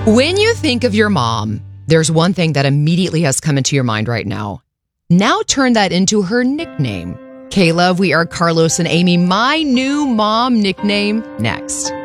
When you think of your mom, there's one thing that immediately has come into your mind right now. Now turn that into her nickname. K-Love, we are Carlos and Amy, my new mom nickname, next.